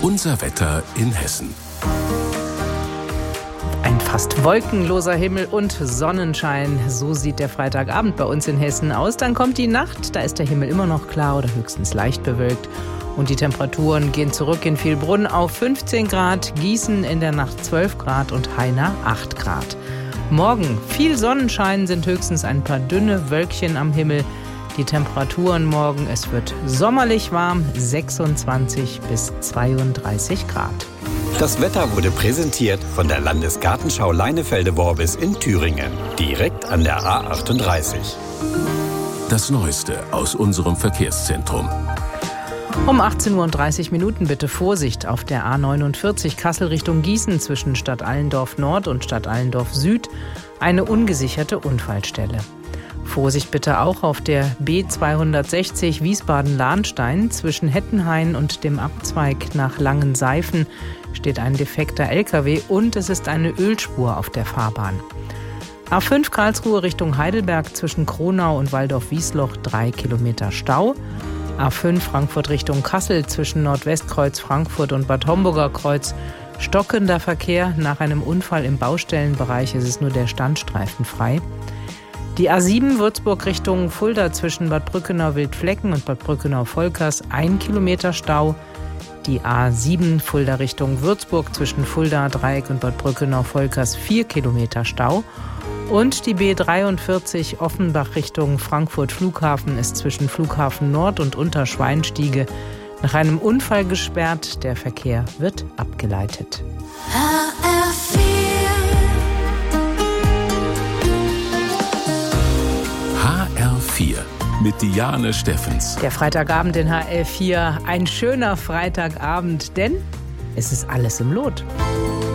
Unser Wetter in Hessen. Ein fast wolkenloser Himmel und Sonnenschein. So sieht der Freitagabend bei uns in Hessen aus. Dann kommt die Nacht, da ist der Himmel immer noch klar oder höchstens leicht bewölkt. Und die Temperaturen gehen zurück in Vielbrunn auf 15 Grad, Gießen in der Nacht 12 Grad und Heina 8 Grad. Morgen viel Sonnenschein, sind höchstens ein paar dünne Wölkchen am Himmel. Die Temperaturen morgen, es wird sommerlich warm, 26 bis 32 Grad. Das Wetter wurde präsentiert von der Landesgartenschau Leinefelde-Worbis in Thüringen, direkt an der A38. Das Neueste aus unserem Verkehrszentrum. Um 18:30 Uhr bitte Vorsicht auf der A49 Kassel Richtung Gießen zwischen Stadt Allendorf Nord und Stadt Allendorf Süd. Eine ungesicherte Unfallstelle. Vorsicht bitte auch auf der B260 Wiesbaden-Lahnstein. Zwischen Hettenhain und dem Abzweig nach Langenseifen steht ein defekter LKW und es ist eine Ölspur auf der Fahrbahn. A5 Karlsruhe Richtung Heidelberg zwischen Kronau und Waldorf-Wiesloch 3 Kilometer Stau. A5 Frankfurt Richtung Kassel zwischen Nordwestkreuz Frankfurt und Bad Homburger Kreuz. Stockender Verkehr. Nach einem Unfall im Baustellenbereich ist es nur der Standstreifen frei. Die A7 Würzburg Richtung Fulda zwischen Bad Brückenau-Wildflecken und Bad Brückenau-Volkers 1 Kilometer Stau. Die A7 Fulda Richtung Würzburg zwischen Fulda Dreieck und Bad Brückenau-Volkers 4 Kilometer Stau. Und die B43 Offenbach Richtung Frankfurt Flughafen ist zwischen Flughafen Nord und Unterschweinstiege nach einem Unfall gesperrt. Der Verkehr wird abgeleitet. HR4 mit Diane Steffens. Der Freitagabend in HR4, ein schöner Freitagabend, denn es ist alles im Lot.